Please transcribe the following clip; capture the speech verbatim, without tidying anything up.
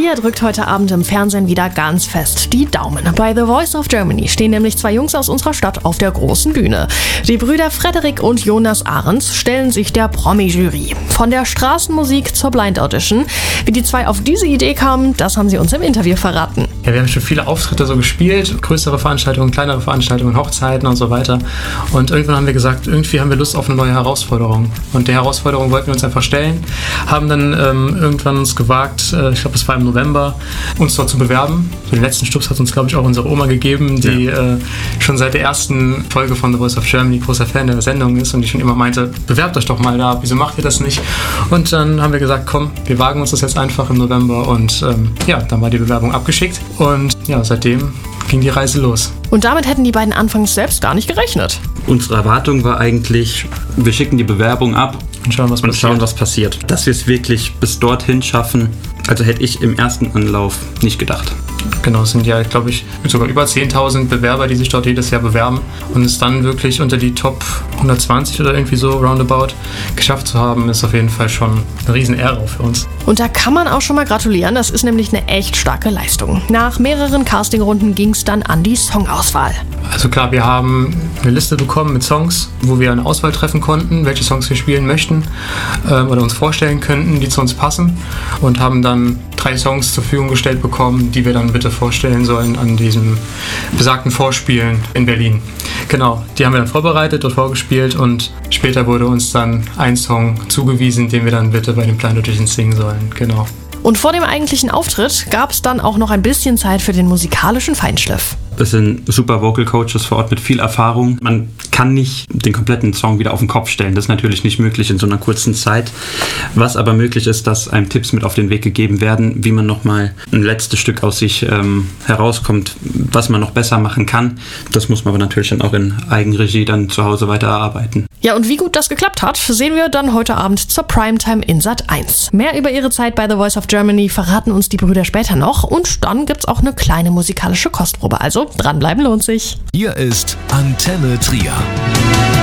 Trier drückt heute Abend im Fernsehen wieder ganz fest die Daumen. Bei The Voice of Germany stehen nämlich zwei Jungs aus unserer Stadt auf der großen Bühne. Die Brüder Frederik und Jonas Ahrens stellen sich der Promi-Jury. Von der Straßenmusik zur Blind Audition. Wie die zwei auf diese Idee kamen, das haben sie uns im Interview verraten. Ja, wir haben schon viele Auftritte so gespielt, größere Veranstaltungen, kleinere Veranstaltungen, Hochzeiten und so weiter. Und irgendwann haben wir gesagt, irgendwie haben wir Lust auf eine neue Herausforderung. Und der Herausforderung wollten wir uns einfach stellen, haben dann ähm, irgendwann uns gewagt, äh, ich glaube es war im November, uns dort zu bewerben. So den letzten Stups hat uns, glaube ich, auch unsere Oma gegeben, die ja. äh, schon seit der ersten Folge von The Voice of Germany großer Fan der Sendung ist und die schon immer meinte, bewerbt euch doch mal da, wieso macht ihr das nicht? Und dann haben wir gesagt, komm, wir wagen uns das jetzt einfach im November und ähm, ja, dann war die Bewerbung abgeschickt und ja, seitdem ging die Reise los. Und damit hätten die beiden anfangs selbst gar nicht gerechnet. Unsere Erwartung war eigentlich, wir schicken die Bewerbung ab und schauen, was und passiert. Schauen, was passiert. Dass wir es wirklich bis dorthin schaffen, also hätte ich im ersten Anlauf nicht gedacht. Genau, es sind ja, glaube ich, sogar über zehntausend Bewerber, die sich dort jedes Jahr bewerben. Und es dann wirklich unter die Top hundertzwanzig oder irgendwie so roundabout geschafft zu haben, ist auf jeden Fall schon eine riesen Ehre auch für uns. Und da kann man auch schon mal gratulieren, das ist nämlich eine echt starke Leistung. Nach mehreren Castingrunden ging es dann an die Songauswahl. Also klar, wir haben eine Liste bekommen mit Songs, wo wir eine Auswahl treffen konnten, welche Songs wir spielen möchten ähm, oder uns vorstellen könnten, die zu uns passen. Und haben dann drei Songs zur Verfügung gestellt bekommen, die wir dann bitte vorstellen sollen an diesem besagten Vorspielen in Berlin. Genau, die haben wir dann vorbereitet und vorgespielt und später wurde uns dann ein Song zugewiesen, den wir dann bitte bei den Blind Auditions singen sollen. Genau. Und vor dem eigentlichen Auftritt gab es dann auch noch ein bisschen Zeit für den musikalischen Feinschliff. Es sind super Vocal Coaches vor Ort mit viel Erfahrung. Man kann nicht den kompletten Song wieder auf den Kopf stellen. Das ist natürlich nicht möglich in so einer kurzen Zeit. Was aber möglich ist, dass einem Tipps mit auf den Weg gegeben werden, wie man nochmal ein letztes Stück aus sich ähm, herauskommt, was man noch besser machen kann. Das muss man aber natürlich dann auch in Eigenregie dann zu Hause weiter erarbeiten. Ja, und wie gut das geklappt hat, sehen wir dann heute Abend zur Primetime in Sat eins. Mehr über ihre Zeit bei The Voice of Germany verraten uns die Brüder später noch und dann gibt's auch eine kleine musikalische Kostprobe. Also dranbleiben lohnt sich. Hier ist Antenne Trier.